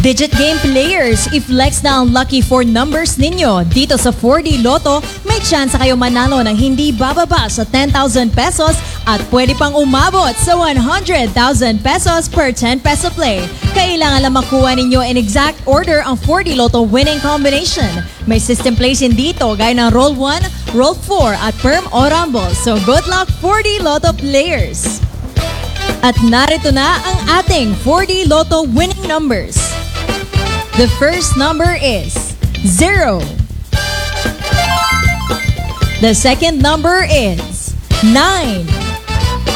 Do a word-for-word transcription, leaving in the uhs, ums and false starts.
Digit game players, i-flex na ang lucky four numbers ninyo. Dito sa four D Lotto, may chance kayo manalo ng hindi bababa sa ten thousand pesos at pwede pang umabot sa one hundred thousand pesos per ten peso play. Kailangan lang makuha ninyo in exact order ang four D Lotto winning combination. May system plays in dito gaya ng Roll one, Roll four at Perm o Rumble. So good luck four D Lotto players! At narito na ang ating four D Lotto winning numbers. The first number is zero. The second number is nine.